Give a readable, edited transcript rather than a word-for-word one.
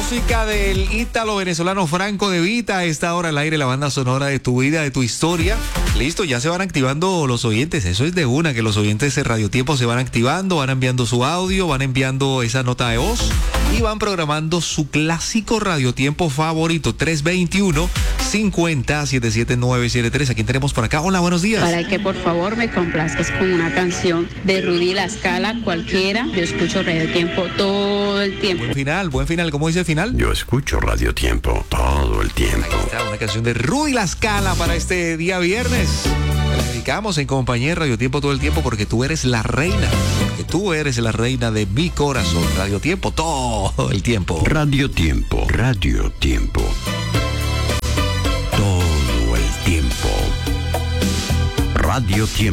música del ítalo venezolano Franco De Vita. A esta hora al aire, la banda sonora de tu vida, de tu historia. Listo, ya se van activando los oyentes. Eso es de una, que los oyentes de Radio Tiempo se van activando, van enviando su audio, van enviando esa nota de voz y van programando su clásico Radio Tiempo favorito. 321-50-77973. ¿A quién tenemos por acá? Hola, buenos días. Para que por favor me complazcas con una canción de Rudy La Scala, cualquiera. Yo escucho Radio Tiempo todo el tiempo. Buen final. ¿Cómo dice el final? Yo escucho Radio Tiempo todo el tiempo. Ahí está, una canción de Rudy La Scala para este día viernes. La dedicamos en compañía de Radio Tiempo todo el tiempo porque tú eres la reina. Porque tú eres la reina de mi corazón. Radio Tiempo todo el tiempo. Radio Tiempo, Radio Tiempo. Todo el tiempo. Radio Tiempo.